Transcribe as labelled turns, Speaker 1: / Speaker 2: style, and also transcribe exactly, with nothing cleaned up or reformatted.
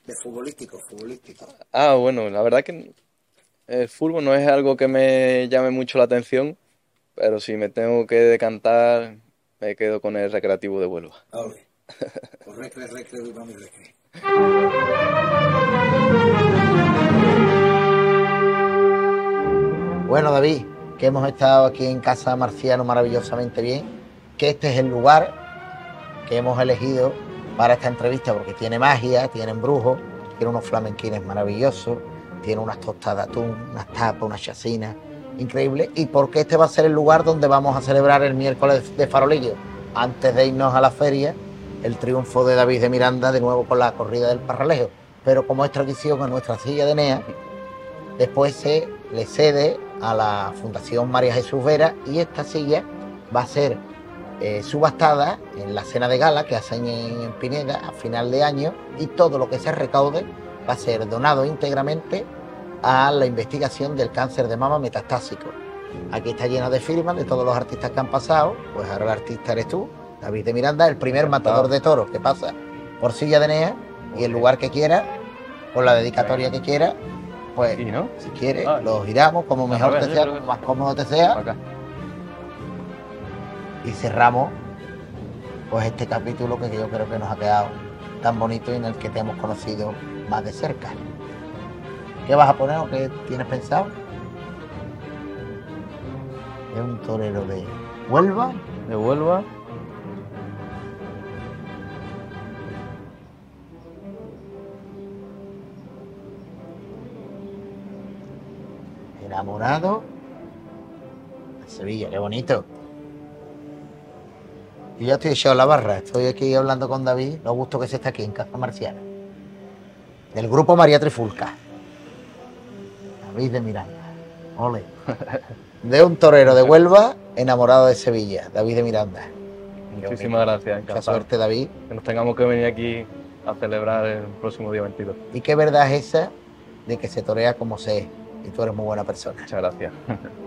Speaker 1: De futbolístico, futbolístico.
Speaker 2: Ah, bueno, la verdad que el fútbol no es algo que me llame mucho la atención, pero si me tengo que decantar, me quedo con el Recreativo de Huelva.
Speaker 1: Ole. Pues recre, recre, viva mi recre. Bueno, David, que hemos estado aquí en Casa Marciano maravillosamente bien, que este es el lugar que hemos elegido para esta entrevista porque tiene magia, tiene embrujo, tiene unos flamenquines maravillosos, tiene unas tostadas de atún, unas tapas, unas chasinas increíbles, y porque este va a ser el lugar donde vamos a celebrar el miércoles de Farolillo, antes de irnos a la feria, el triunfo de David de Miranda de nuevo con la corrida del Parralejo. Pero como es tradición en nuestra silla de Enea, después se le cede a la Fundación María Jesús Vera y esta silla va a ser eh, subastada en la cena de gala que hacen en Pineda a final de año, y todo lo que se recaude va a ser donado íntegramente a la investigación del cáncer de mama metastásico. Aquí está llena de firmas de todos los artistas que han pasado, pues ahora el artista eres tú, David de Miranda, el primer
Speaker 2: Encantado.
Speaker 1: matador de toros que pasa por Silla de Enea, y el lugar que quiera, con la dedicatoria que quiera, pues
Speaker 2: Aquí, ¿no?
Speaker 1: si quieres,
Speaker 2: Ah,
Speaker 1: los giramos como
Speaker 2: al
Speaker 1: mejor
Speaker 2: revés,
Speaker 1: te
Speaker 2: yo
Speaker 1: sea,
Speaker 2: creo que-
Speaker 1: como más cómodo te sea,
Speaker 2: Acá.
Speaker 1: y cerramos pues este capítulo que yo creo que nos ha quedado tan bonito y en el que te hemos conocido más de cerca. ¿Qué vas a poner o qué tienes pensado? Es un torero de Huelva.
Speaker 2: De Huelva.
Speaker 1: Enamorado de Sevilla, qué bonito. Yo ya estoy echado a la barra, estoy aquí hablando con David, lo gusto que se está aquí en Casa Marciana. Del grupo María Trifulca. David de Miranda. Ole. De un torero de Huelva enamorado de Sevilla, David de Miranda. Qué
Speaker 2: Muchísimas
Speaker 1: bonito.
Speaker 2: gracias,
Speaker 1: Mucha
Speaker 2: encantado.
Speaker 1: suerte, David.
Speaker 2: Que nos tengamos que venir aquí a celebrar el próximo día veintidós.
Speaker 1: Y qué verdad es esa de que se torea como se es. Y tú eres muy buena persona.
Speaker 2: Muchas gracias.